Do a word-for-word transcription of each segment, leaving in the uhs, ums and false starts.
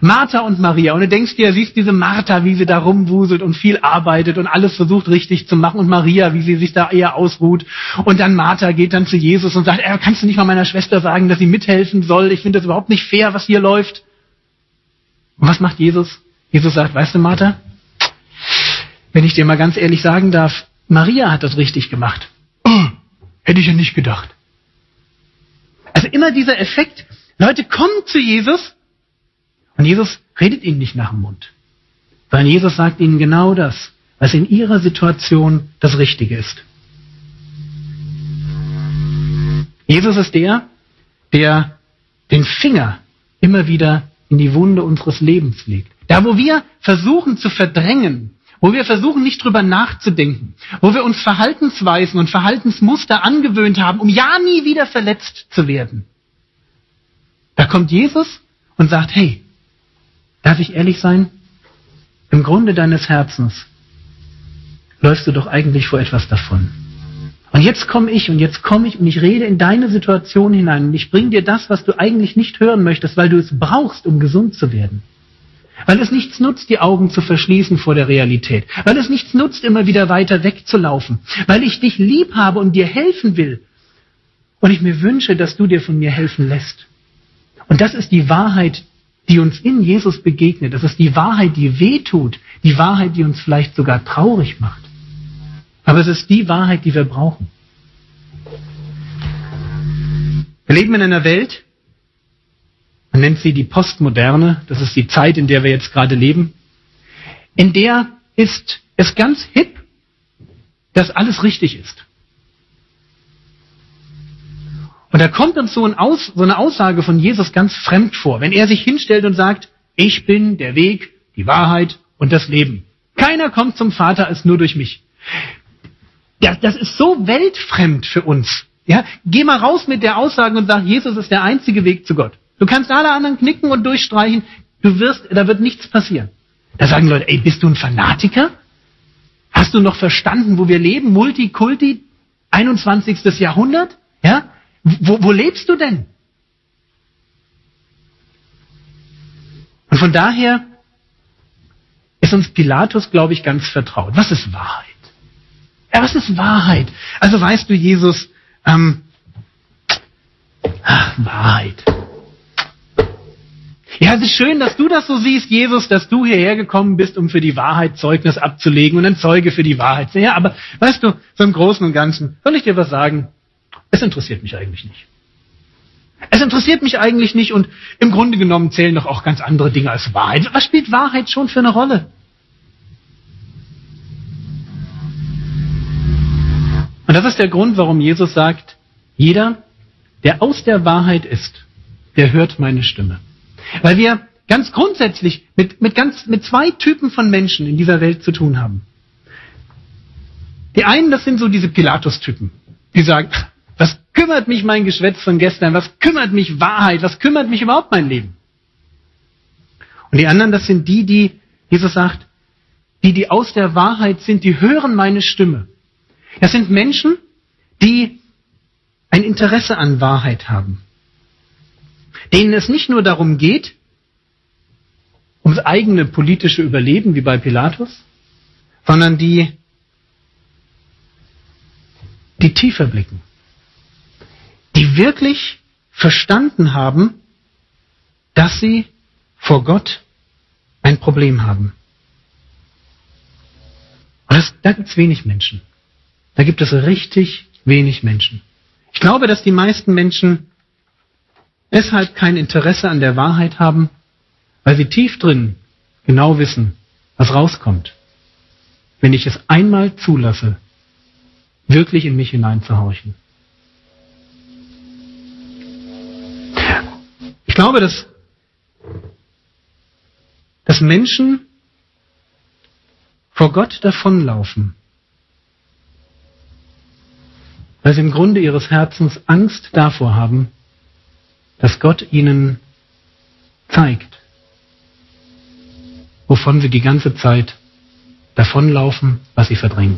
Martha und Maria. Und du denkst dir, siehst diese Martha, wie sie da rumwuselt und viel arbeitet und alles versucht richtig zu machen. Und Maria, wie sie sich da eher ausruht. Und dann Martha geht dann zu Jesus und sagt, äh, kannst du nicht mal meiner Schwester sagen, dass sie mithelfen soll? Ich finde das überhaupt nicht fair, was hier läuft. Und was macht Jesus? Jesus sagt, weißt du, Martha, wenn ich dir mal ganz ehrlich sagen darf, Maria hat das richtig gemacht. Oh, hätte ich ja nicht gedacht. Also immer dieser Effekt, Leute kommen zu Jesus und Jesus redet ihnen nicht nach dem Mund, sondern Jesus sagt ihnen genau das, was in ihrer Situation das Richtige ist. Jesus ist der, der den Finger immer wieder in die Wunde unseres Lebens legt. Da, wo wir versuchen zu verdrängen, wo wir versuchen nicht drüber nachzudenken, wo wir uns Verhaltensweisen und Verhaltensmuster angewöhnt haben, um ja nie wieder verletzt zu werden. Da kommt Jesus und sagt, hey, darf ich ehrlich sein? Im Grunde deines Herzens läufst du doch eigentlich vor etwas davon. Und jetzt komme ich und jetzt komme ich und ich rede in deine Situation hinein und ich bringe dir das, was du eigentlich nicht hören möchtest, weil du es brauchst, um gesund zu werden. Weil es nichts nutzt, die Augen zu verschließen vor der Realität. Weil es nichts nutzt, immer wieder weiter wegzulaufen. Weil ich dich lieb habe und dir helfen will. Und ich mir wünsche, dass du dir von mir helfen lässt. Und das ist die Wahrheit, die uns in Jesus begegnet. Das ist die Wahrheit, die wehtut. Die Wahrheit, die uns vielleicht sogar traurig macht. Aber es ist die Wahrheit, die wir brauchen. Wir leben in einer Welt, man nennt sie die Postmoderne, das ist die Zeit, in der wir jetzt gerade leben, in der ist es ganz hip, dass alles richtig ist. Und da kommt uns so, ein Aus, so eine Aussage von Jesus ganz fremd vor, wenn er sich hinstellt und sagt, ich bin der Weg, die Wahrheit und das Leben. Keiner kommt zum Vater als nur durch mich. Das, das ist so weltfremd für uns. Ja? Geh mal raus mit der Aussage und sag, Jesus ist der einzige Weg zu Gott. Du kannst alle anderen knicken und durchstreichen, du wirst, da wird nichts passieren. Da sagen Leute, ey, bist du ein Fanatiker? Hast du noch verstanden, wo wir leben? Multikulti, einundzwanzigstes Jahrhundert? Ja? Wo, wo lebst du denn? Und von daher ist uns Pilatus, glaube ich, ganz vertraut. Was ist Wahrheit? Ja, was ist Wahrheit? Also weißt du, Jesus, ähm, ach, Wahrheit. Ja, es ist schön, dass du das so siehst, Jesus, dass du hierher gekommen bist, um für die Wahrheit Zeugnis abzulegen und ein Zeuge für die Wahrheit. Ja, aber weißt du, so im Großen und Ganzen, soll ich dir was sagen? Es interessiert mich eigentlich nicht. Es interessiert mich eigentlich nicht und im Grunde genommen zählen doch auch ganz andere Dinge als Wahrheit. Was spielt Wahrheit schon für eine Rolle? Und das ist der Grund, warum Jesus sagt, jeder, der aus der Wahrheit ist, der hört meine Stimme. Weil wir ganz grundsätzlich mit, mit, ganz, mit zwei Typen von Menschen in dieser Welt zu tun haben. Die einen, das sind so diese Pilatus-Typen, die sagen, was kümmert mich mein Geschwätz von gestern, was kümmert mich Wahrheit, was kümmert mich überhaupt mein Leben? Und die anderen, das sind die, die, Jesus sagt, die, die aus der Wahrheit sind, die hören meine Stimme. Das sind Menschen, die ein Interesse an Wahrheit haben. Denen es nicht nur darum geht, ums eigene politische Überleben, wie bei Pilatus, sondern die, die tiefer blicken. Die wirklich verstanden haben, dass sie vor Gott ein Problem haben. Und das, da gibt es wenig Menschen. Da gibt es richtig wenig Menschen. Ich glaube, dass die meisten Menschen deshalb kein Interesse an der Wahrheit haben, weil sie tief drin genau wissen, was rauskommt, wenn ich es einmal zulasse, wirklich in mich hineinzuhorchen. Ich glaube, dass, dass Menschen vor Gott davonlaufen, weil sie im Grunde ihres Herzens Angst davor haben, dass Gott ihnen zeigt, wovon sie die ganze Zeit davonlaufen, was sie verdrängen.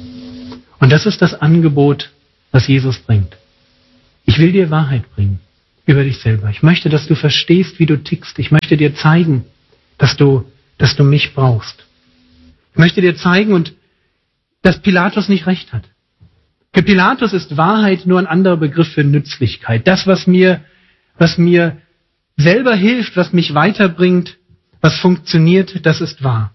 Und das ist das Angebot, was Jesus bringt. Ich will dir Wahrheit bringen. über dich selber. Ich möchte, dass du verstehst, wie du tickst. Ich möchte dir zeigen, dass du, dass du mich brauchst. Ich möchte dir zeigen, und dass Pilatus nicht recht hat. Für Pilatus ist Wahrheit nur ein anderer Begriff für Nützlichkeit. Das, was mir, was mir selber hilft, was mich weiterbringt, was funktioniert, das ist wahr.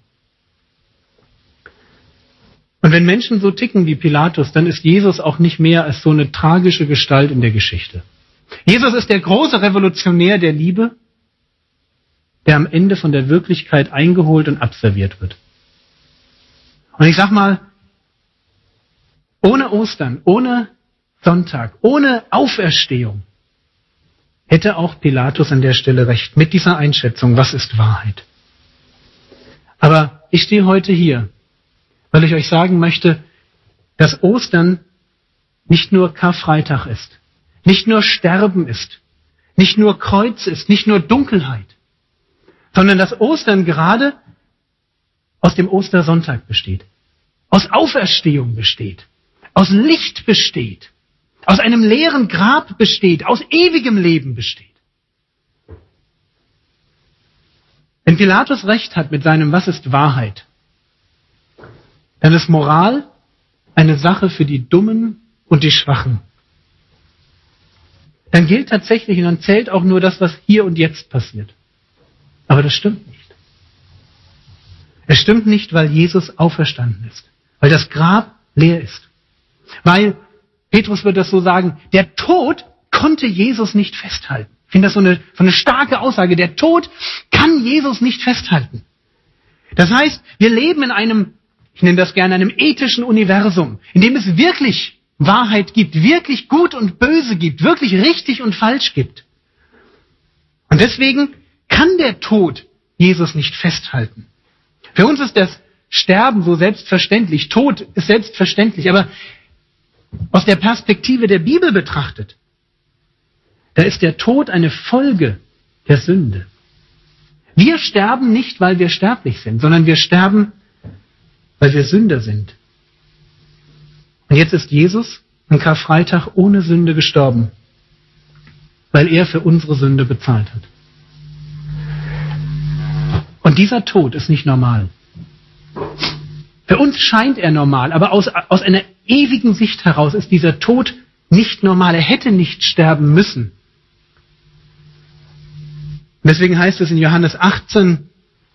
Und wenn Menschen so ticken wie Pilatus, dann ist Jesus auch nicht mehr als so eine tragische Gestalt in der Geschichte. Jesus ist der große Revolutionär der Liebe, der am Ende von der Wirklichkeit eingeholt und abserviert wird. Und ich sag mal, ohne Ostern, ohne Sonntag, ohne Auferstehung hätte auch Pilatus an der Stelle recht mit dieser Einschätzung, was ist Wahrheit. Aber ich stehe heute hier, weil ich euch sagen möchte, dass Ostern nicht nur Karfreitag ist, nicht nur Sterben ist, nicht nur Kreuz ist, nicht nur Dunkelheit, sondern dass Ostern gerade aus dem Ostersonntag besteht, aus Auferstehung besteht, aus Licht besteht, aus einem leeren Grab besteht, aus ewigem Leben besteht. Wenn Pilatus recht hat mit seinem Was ist Wahrheit, dann ist Moral eine Sache für die Dummen und die Schwachen. Dann gilt tatsächlich und dann zählt auch nur das, was hier und jetzt passiert. Aber das stimmt nicht. Es stimmt nicht, weil Jesus auferstanden ist, weil das Grab leer ist. Weil, Petrus wird das so sagen, der Tod konnte Jesus nicht festhalten. Ich finde das so eine, so eine starke Aussage. Der Tod kann Jesus nicht festhalten. Das heißt, wir leben in einem, ich nenne das gerne, einem ethischen Universum, in dem es wirklich Wahrheit gibt, wirklich Gut und Böse gibt, wirklich richtig und falsch gibt. Und deswegen kann der Tod Jesus nicht festhalten. Für uns ist das Sterben so selbstverständlich, Tod ist selbstverständlich, aber aus der Perspektive der Bibel betrachtet, da ist der Tod eine Folge der Sünde. Wir sterben nicht, weil wir sterblich sind, sondern wir sterben, weil wir Sünder sind. Und jetzt ist Jesus am Karfreitag ohne Sünde gestorben, weil er für unsere Sünde bezahlt hat. Und dieser Tod ist nicht normal. Für uns scheint er normal, aber aus, aus einer ewigen Sicht heraus ist dieser Tod nicht normal. Er hätte nicht sterben müssen. Und deswegen heißt es in Johannes achtzehn,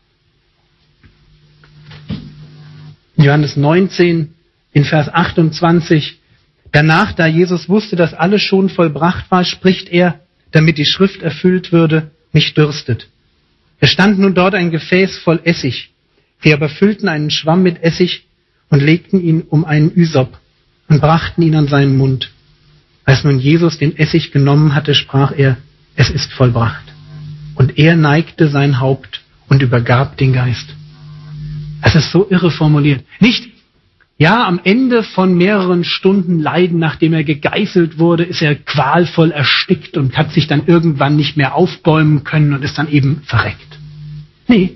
in Johannes neunzehn, in Vers achtundzwanzig, danach, da Jesus wusste, dass alles schon vollbracht war, spricht er, damit die Schrift erfüllt würde, mich dürstet. Es stand nun dort ein Gefäß voll Essig. Sie aber füllten einen Schwamm mit Essig und legten ihn um einen Ysop und brachten ihn an seinen Mund. Als nun Jesus den Essig genommen hatte, sprach er, es ist vollbracht. Und er neigte sein Haupt und übergab den Geist. Es ist so irre formuliert. Nicht, ja, am Ende von mehreren Stunden Leiden, nachdem er gegeißelt wurde, ist er qualvoll erstickt und hat sich dann irgendwann nicht mehr aufbäumen können und ist dann eben verreckt. Nee.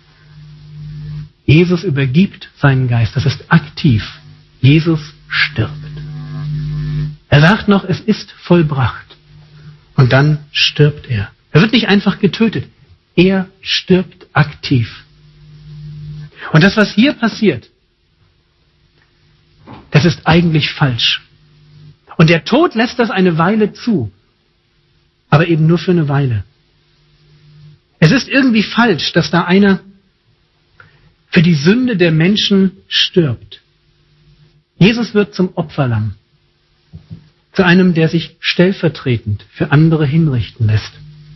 Jesus übergibt seinen Geist. Das ist aktiv. Jesus stirbt. Er sagt noch, es ist vollbracht. Und dann stirbt er. Er wird nicht einfach getötet. Er stirbt aktiv. Und das, was hier passiert, das ist eigentlich falsch. Und der Tod lässt das eine Weile zu. Aber eben nur für eine Weile. Es ist irgendwie falsch, dass da einer für die Sünde der Menschen stirbt. Jesus wird zum Opferlamm. Zu einem, der sich stellvertretend für andere hinrichten lässt.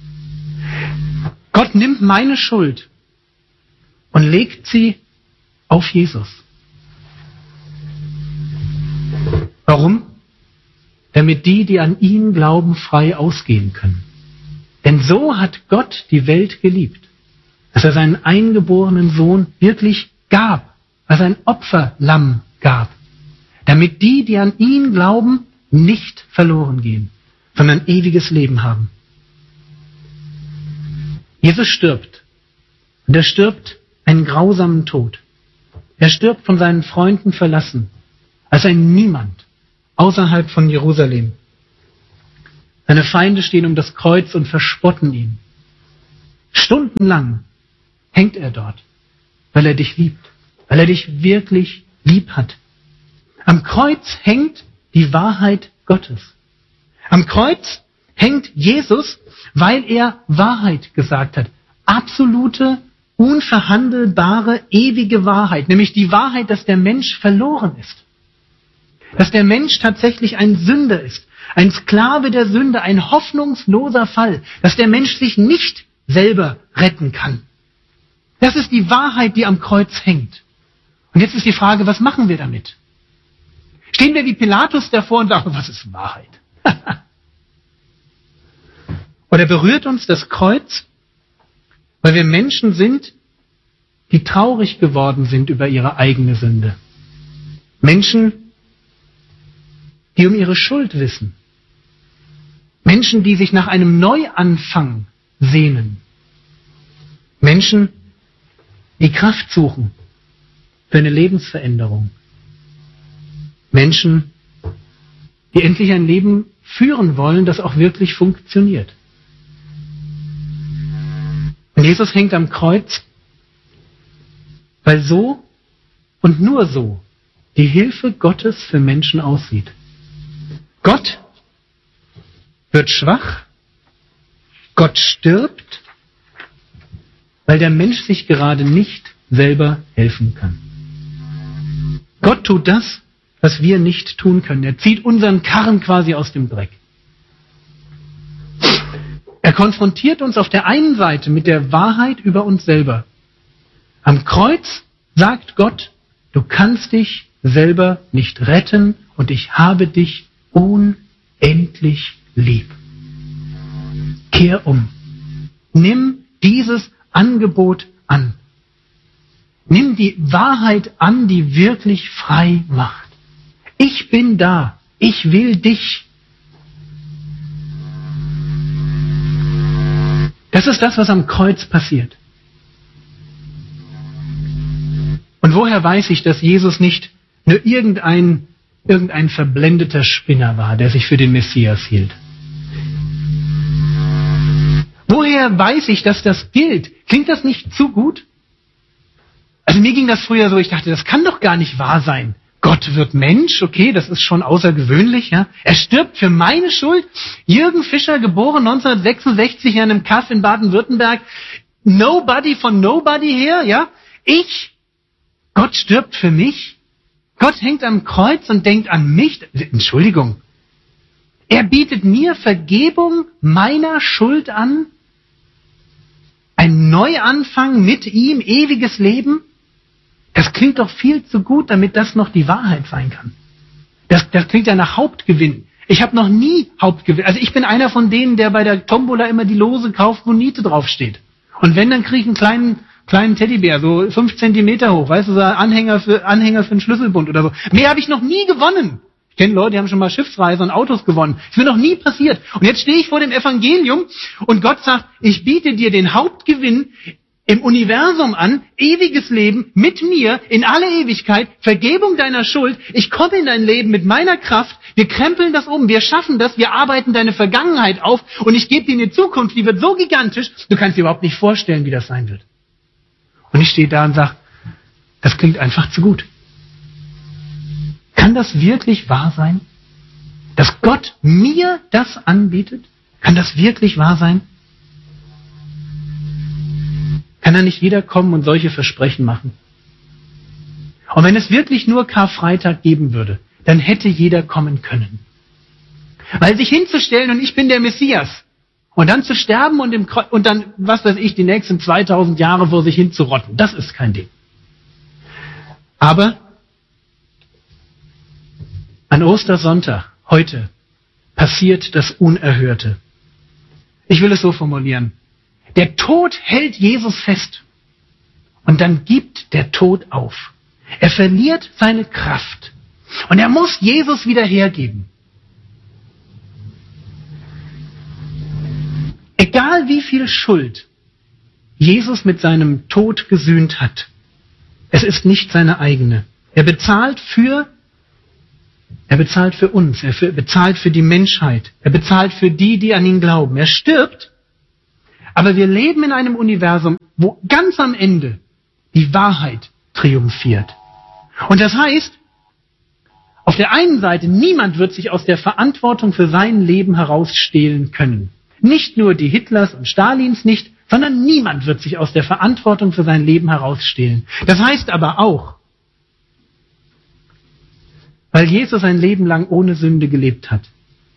Gott nimmt meine Schuld und legt sie auf Jesus. Warum? Damit die, die an ihn glauben, frei ausgehen können. Denn so hat Gott die Welt geliebt, dass er seinen eingeborenen Sohn wirklich gab, als ein Opferlamm gab, damit die, die an ihn glauben, nicht verloren gehen, sondern ewiges Leben haben. Jesus stirbt. Und er stirbt einen grausamen Tod. Er stirbt von seinen Freunden verlassen, als ein Niemand außerhalb von Jerusalem. Seine Feinde stehen um das Kreuz und verspotten ihn. Stundenlang hängt er dort, weil er dich liebt, weil er dich wirklich lieb hat. Am Kreuz hängt die Wahrheit Gottes. Am Kreuz hängt Jesus, weil er Wahrheit gesagt hat. Absolute, unverhandelbare, ewige Wahrheit. Nämlich die Wahrheit, dass der Mensch verloren ist. Dass der Mensch tatsächlich ein Sünder ist. Ein Sklave der Sünde, ein hoffnungsloser Fall. Dass der Mensch sich nicht selber retten kann. Das ist die Wahrheit, die am Kreuz hängt. Und jetzt ist die Frage, was machen wir damit? Stehen wir wie Pilatus davor und sagen, was ist Wahrheit? Oder berührt uns das Kreuz, weil wir Menschen sind, die traurig geworden sind über ihre eigene Sünde. Menschen, die um ihre Schuld wissen. Menschen, die sich nach einem Neuanfang sehnen. Menschen, die Kraft suchen für eine Lebensveränderung. Menschen, die endlich ein Leben führen wollen, das auch wirklich funktioniert. Und Jesus hängt am Kreuz, weil so und nur so die Hilfe Gottes für Menschen aussieht. Gott wird schwach, Gott stirbt, weil der Mensch sich gerade nicht selber helfen kann. Gott tut das, was wir nicht tun können. Er zieht unseren Karren quasi aus dem Dreck. Er konfrontiert uns auf der einen Seite mit der Wahrheit über uns selber. Am Kreuz sagt Gott, du kannst dich selber nicht retten und ich habe dich unendlich lieb. Kehr um. Nimm dieses Angebot an. Nimm die Wahrheit an, die wirklich frei macht. Ich bin da. Ich will dich. Das ist das, was am Kreuz passiert. Und woher weiß ich, dass Jesus nicht nur irgendein, irgendein verblendeter Spinner war, der sich für den Messias hielt? Woher weiß ich, dass das gilt? Klingt das nicht zu gut? Also mir ging das früher so, ich dachte, das kann doch gar nicht wahr sein. Gott wird Mensch, okay, das ist schon außergewöhnlich, ja. Er stirbt für meine Schuld. Jürgen Fischer, geboren neunzehnhundertsechsundsechzig in einem Kaff in Baden-Württemberg. Nobody von Nobody her, ja. Ich, Gott stirbt für mich. Gott hängt am Kreuz und denkt an mich. Entschuldigung. Er bietet mir Vergebung meiner Schuld an. Ein Neuanfang mit ihm, ewiges Leben. Das klingt doch viel zu gut, damit das noch die Wahrheit sein kann. Das, das klingt ja nach Hauptgewinn. Ich habe noch nie Hauptgewinn. Also ich bin einer von denen, der bei der Tombola immer die Lose kauft, wo Niete draufsteht. Und wenn, dann kriege ich einen kleinen, kleinen Teddybär, so fünf Zentimeter hoch, weißt du, so Anhänger für, Anhänger für einen Schlüsselbund oder so. Mehr habe ich noch nie gewonnen. Ich kenne Leute, die haben schon mal Schiffsreise und Autos gewonnen. Das ist mir noch nie passiert. Und jetzt stehe ich vor dem Evangelium und Gott sagt, ich biete dir den Hauptgewinn im Universum an, ewiges Leben mit mir in alle Ewigkeit, Vergebung deiner Schuld. Ich komme in dein Leben mit meiner Kraft. Wir krempeln das um, wir schaffen das, wir arbeiten deine Vergangenheit auf und ich gebe dir eine Zukunft, die wird so gigantisch, du kannst dir überhaupt nicht vorstellen, wie das sein wird. Und ich stehe da und sage, das klingt einfach zu gut. Kann das wirklich wahr sein? Dass Gott mir das anbietet? Kann das wirklich wahr sein? Kann da nicht jeder kommen und solche Versprechen machen? Und wenn es wirklich nur Karfreitag geben würde, dann hätte jeder kommen können. Weil sich hinzustellen und ich bin der Messias und dann zu sterben und, im Kreuz, und dann, was weiß ich, die nächsten zweitausend Jahre vor sich hinzurotten, das ist kein Ding. Aber an Ostersonntag, heute, passiert das Unerhörte. Ich will es so formulieren. Der Tod hält Jesus fest. Und dann gibt der Tod auf. Er verliert seine Kraft. Und er muss Jesus wieder hergeben. Egal wie viel Schuld Jesus mit seinem Tod gesühnt hat, es ist nicht seine eigene. Er bezahlt für Er bezahlt für uns, er für, bezahlt für die Menschheit, er bezahlt für die, die an ihn glauben. Er stirbt, aber wir leben in einem Universum, wo ganz am Ende die Wahrheit triumphiert. Und das heißt, auf der einen Seite, niemand wird sich aus der Verantwortung für sein Leben herausstehlen können. Nicht nur die Hitlers und Stalins nicht, sondern niemand wird sich aus der Verantwortung für sein Leben herausstehlen. Das heißt aber auch, weil Jesus ein Leben lang ohne Sünde gelebt hat,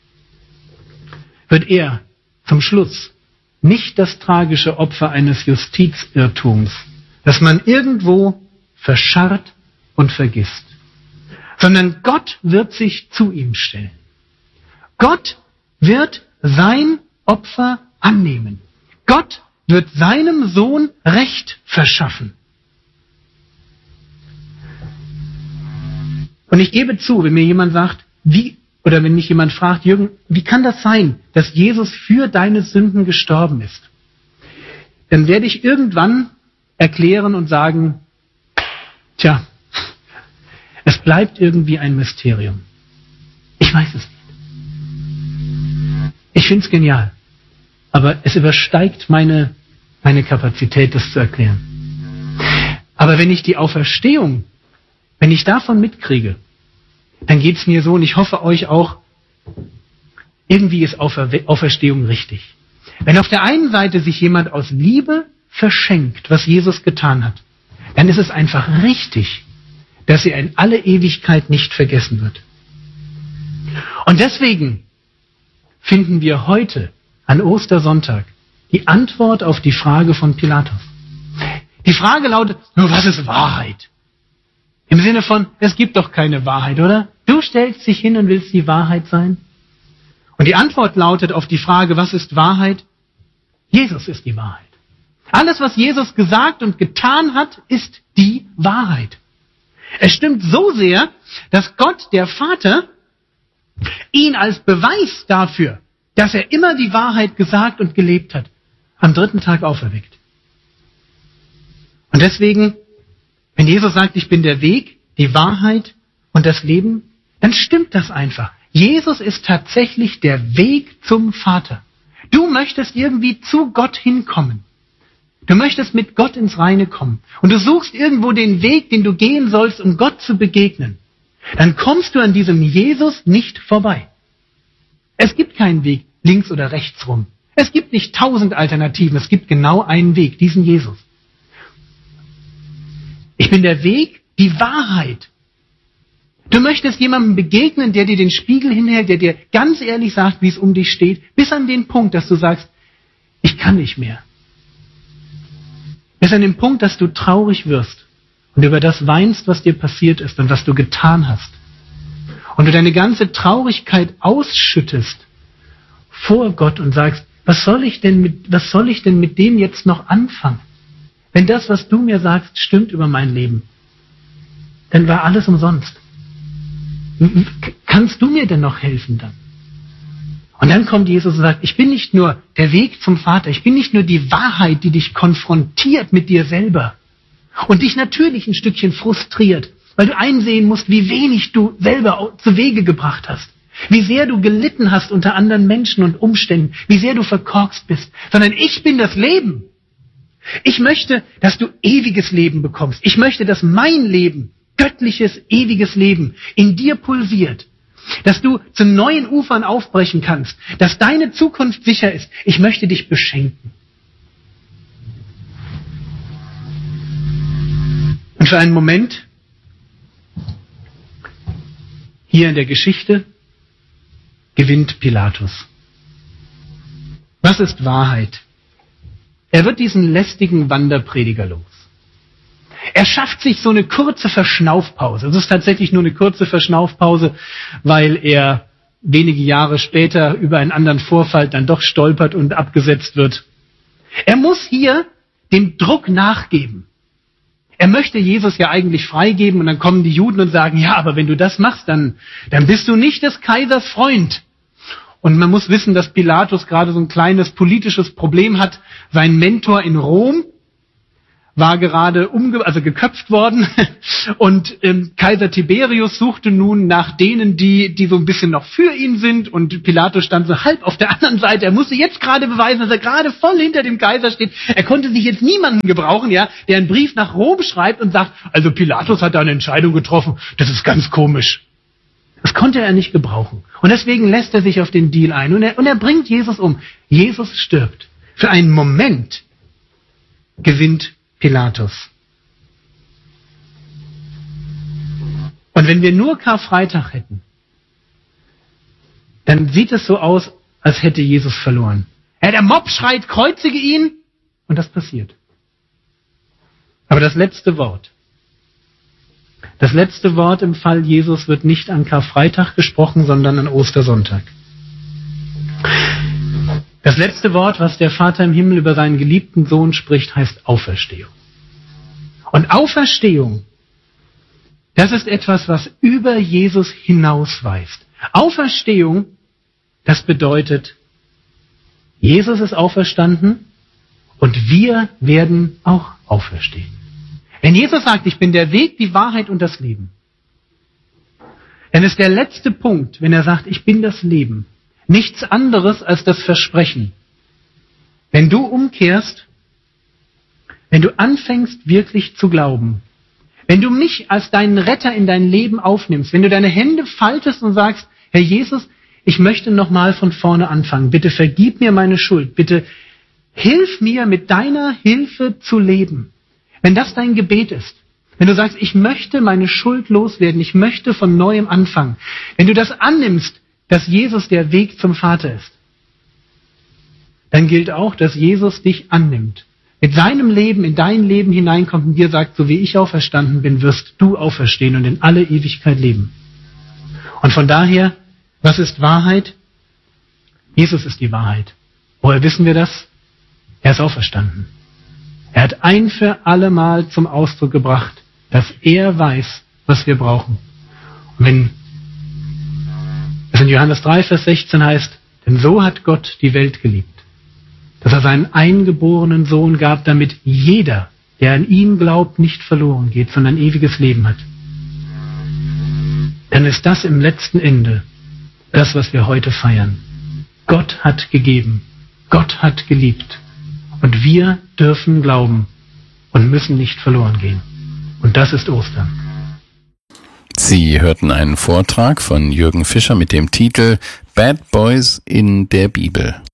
wird er zum Schluss nicht das tragische Opfer eines Justizirrtums, das man irgendwo verscharrt und vergisst, sondern Gott wird sich zu ihm stellen. Gott wird sein Opfer annehmen. Gott wird seinem Sohn Recht verschaffen. Und ich gebe zu, wenn mir jemand sagt, wie, oder wenn mich jemand fragt, Jürgen, wie kann das sein, dass Jesus für deine Sünden gestorben ist? Dann werde ich irgendwann erklären und sagen, tja, es bleibt irgendwie ein Mysterium. Ich weiß es nicht. Ich finde es genial. Aber es übersteigt meine, meine Kapazität, das zu erklären. Aber wenn ich die Auferstehung, wenn ich davon mitkriege, dann geht es mir so, und ich hoffe euch auch, irgendwie ist Aufer- Auferstehung richtig. Wenn auf der einen Seite sich jemand aus Liebe verschenkt, was Jesus getan hat, dann ist es einfach richtig, dass er in alle Ewigkeit nicht vergessen wird. Und deswegen finden wir heute an Ostersonntag die Antwort auf die Frage von Pilatus. Die Frage lautet, nur was ist Wahrheit? Im Sinne von, es gibt doch keine Wahrheit, oder? Du stellst dich hin und willst die Wahrheit sein? Und die Antwort lautet auf die Frage, was ist Wahrheit? Jesus ist die Wahrheit. Alles, was Jesus gesagt und getan hat, ist die Wahrheit. Es stimmt so sehr, dass Gott, der Vater, ihn als Beweis dafür, dass er immer die Wahrheit gesagt und gelebt hat, am dritten Tag auferweckt. Und deswegen, wenn Jesus sagt, ich bin der Weg, die Wahrheit und das Leben, dann stimmt das einfach. Jesus ist tatsächlich der Weg zum Vater. Du möchtest irgendwie zu Gott hinkommen. Du möchtest mit Gott ins Reine kommen. Und du suchst irgendwo den Weg, den du gehen sollst, um Gott zu begegnen. Dann kommst du an diesem Jesus nicht vorbei. Es gibt keinen Weg links oder rechts rum. Es gibt nicht tausend Alternativen. Es gibt genau einen Weg, diesen Jesus. Ich bin der Weg, die Wahrheit. Du möchtest jemandem begegnen, der dir den Spiegel hinhält, der dir ganz ehrlich sagt, wie es um dich steht, bis an den Punkt, dass du sagst, ich kann nicht mehr. Bis an den Punkt, dass du traurig wirst und über das weinst, was dir passiert ist und was du getan hast. Und du deine ganze Traurigkeit ausschüttest vor Gott und sagst, was soll ich denn mit, was soll ich denn mit dem jetzt noch anfangen? Wenn das, was du mir sagst, stimmt über mein Leben, dann war alles umsonst. Kannst du mir denn noch helfen dann? Und dann kommt Jesus und sagt, ich bin nicht nur der Weg zum Vater, ich bin nicht nur die Wahrheit, die dich konfrontiert mit dir selber und dich natürlich ein Stückchen frustriert, weil du einsehen musst, wie wenig du selber zu Wege gebracht hast, wie sehr du gelitten hast unter anderen Menschen und Umständen, wie sehr du verkorkst bist, sondern ich bin das Leben. Ich möchte, dass du ewiges Leben bekommst. Ich möchte, dass mein Leben, göttliches, ewiges Leben in dir pulsiert. Dass du zu neuen Ufern aufbrechen kannst. Dass deine Zukunft sicher ist. Ich möchte dich beschenken. Und für einen Moment, hier in der Geschichte, gewinnt Pilatus. Was ist Wahrheit? Er wird diesen lästigen Wanderprediger los. Er schafft sich so eine kurze Verschnaufpause. Es ist tatsächlich nur eine kurze Verschnaufpause, weil er wenige Jahre später über einen anderen Vorfall dann doch stolpert und abgesetzt wird. Er muss hier dem Druck nachgeben. Er möchte Jesus ja eigentlich freigeben und dann kommen die Juden und sagen, ja, aber wenn du das machst, dann, dann bist du nicht des Kaisers Freund. Und man muss wissen, dass Pilatus gerade so ein kleines politisches Problem hat. Sein Mentor in Rom war gerade umge also geköpft worden und ähm, Kaiser Tiberius suchte nun nach denen, die die so ein bisschen noch für ihn sind, und Pilatus stand so halb auf der anderen Seite. Er musste jetzt gerade beweisen, dass er gerade voll hinter dem Kaiser steht. Er konnte sich jetzt niemanden gebrauchen, ja, der einen Brief nach Rom schreibt und sagt, also Pilatus hat da eine Entscheidung getroffen, das ist ganz komisch. Das konnte er nicht gebrauchen. Und deswegen lässt er sich auf den Deal ein und er, und er bringt Jesus um. Jesus stirbt. Für einen Moment gewinnt Pilatus. Und wenn wir nur Karfreitag hätten, dann sieht es so aus, als hätte Jesus verloren. Ja, der Mob schreit, kreuzige ihn, und das passiert. Aber das letzte Wort, das letzte Wort im Fall Jesus wird nicht an Karfreitag gesprochen, sondern an Ostersonntag. Das letzte Wort, was der Vater im Himmel über seinen geliebten Sohn spricht, heißt Auferstehung. Und Auferstehung, das ist etwas, was über Jesus hinausweist. Auferstehung, das bedeutet, Jesus ist auferstanden und wir werden auch auferstehen. Wenn Jesus sagt, ich bin der Weg, die Wahrheit und das Leben, dann ist der letzte Punkt, wenn er sagt, ich bin das Leben, nichts anderes als das Versprechen. Wenn du umkehrst, wenn du anfängst wirklich zu glauben, wenn du mich als deinen Retter in dein Leben aufnimmst, wenn du deine Hände faltest und sagst, Herr Jesus, ich möchte nochmal von vorne anfangen, bitte vergib mir meine Schuld, bitte hilf mir mit deiner Hilfe zu leben. Wenn das dein Gebet ist, wenn du sagst, ich möchte meine Schuld loswerden, ich möchte von neuem anfangen, wenn du das annimmst, dass Jesus der Weg zum Vater ist, dann gilt auch, dass Jesus dich annimmt, mit seinem Leben in dein Leben hineinkommt und dir sagt, so wie ich auferstanden bin, wirst du auferstehen und in alle Ewigkeit leben. Und von daher, was ist Wahrheit? Jesus ist die Wahrheit. Woher wissen wir das? Er ist auferstanden. Er hat ein für alle Mal zum Ausdruck gebracht, dass er weiß, was wir brauchen. Und wenn es in Johannes drei, Vers sechzehn heißt, denn so hat Gott die Welt geliebt, dass er seinen eingeborenen Sohn gab, damit jeder, der an ihn glaubt, nicht verloren geht, sondern ein ewiges Leben hat. Dann ist das im letzten Ende das, was wir heute feiern. Gott hat gegeben, Gott hat geliebt und wir dürfen glauben und müssen nicht verloren gehen. Und das ist Ostern. Sie hörten einen Vortrag von Jürgen Fischer mit dem Titel Bad Boys in der Bibel.